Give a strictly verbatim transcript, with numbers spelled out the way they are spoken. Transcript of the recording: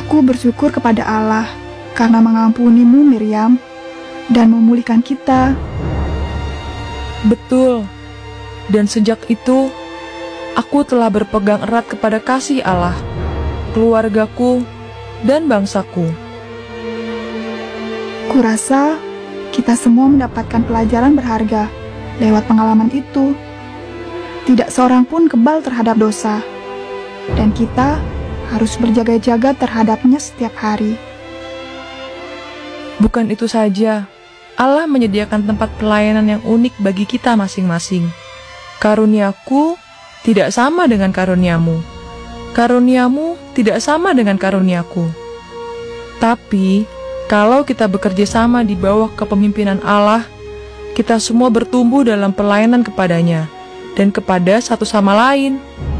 Aku bersyukur kepada Allah karena mengampunimu, Miriam, dan memulihkan kita. Betul. Dan sejak itu, aku telah berpegang erat kepada kasih Allah, keluargaku, dan bangsaku. Kurasa kita semua mendapatkan pelajaran berharga lewat pengalaman itu. Tidak seorang pun kebal terhadap dosa, dan kita harus berjaga-jaga terhadapnya setiap hari. Bukan itu saja, Allah menyediakan tempat pelayanan yang unik bagi kita masing-masing. Karuniaku tidak sama dengan karuniamu. Karuniamu tidak sama dengan karuniaku. Tapi, kalau kita bekerja sama di bawah kepemimpinan Allah, kita semua bertumbuh dalam pelayanan kepadanya dan kepada satu sama lain.